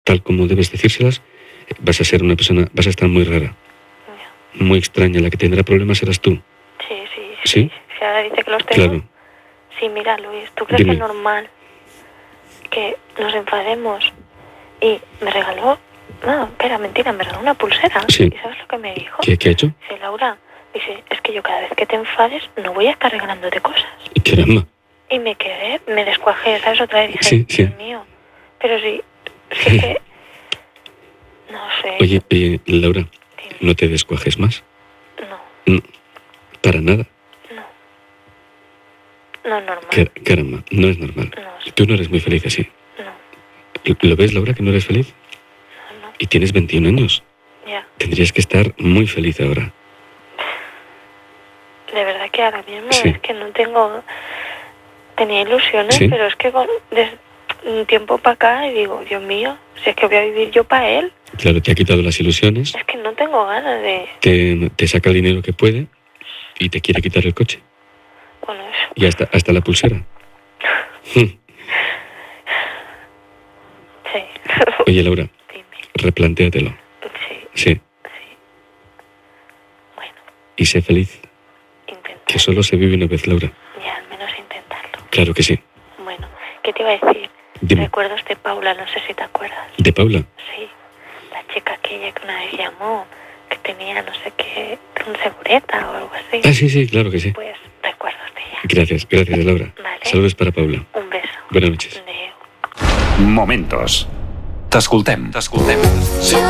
tal como debes decírselas, vas a ser una persona, vas a estar muy rara, muy extraña. La que tendrá problemas serás tú. Sí. ¿Sí? Si ahora dice que los tengo. Claro. Sí, mira, Luis, ¿tú crees Dime. que es normal que nos enfademos? Y me regaló... No, espera, mentira, me regaló una pulsera. Sí. ¿Y sabes lo que me dijo? ¿Qué ha hecho? Dice, Laura, dice, es que yo cada vez que te enfades no voy a estar regalándote cosas. Caramba. Y me quedé, me descuajé, ¿sabes? Otra vez dije, Sí. Dios mío, pero sí es que... No sé. Oye, Laura, Dime. no te descuajes más. No, Para nada. no es normal. Caramba, no es normal. No. Tú no eres muy feliz así. No. ¿Lo ves, Laura, que no eres feliz? No. Y tienes 21 años. Ya. Tendrías que estar muy feliz ahora. De verdad que ahora mismo Sí. es que no tengo... Tenía ilusiones, ¿Sí? pero es que desde un tiempo para acá y digo, Dios mío, si es que voy a vivir yo para él. Claro, te ha quitado las ilusiones, Es que no tengo ganas de... te saca el dinero que puede y te quiere quitar el coche. Bueno, eso. Y hasta la pulsera. Sí. Oye, Laura, Dime. replantéatelo. Sí. Bueno, Y sé feliz. intentar. Que solo se vive una vez, Laura. Ya, al menos intentarlo. Claro que sí. Bueno, ¿qué te iba a decir? Dime. Recuerdos de Paula, no sé si te acuerdas. ¿De Paula? Sí, la chica aquella que una vez llamó, que tenía no sé qué, un segureta o algo así. Ah, sí, claro que sí. Pues recuerdos de ella. Gracias, Laura. Vale. Saludos para Paula. Un beso. Buenas noches. Adéu. Momentos. T'escoltem.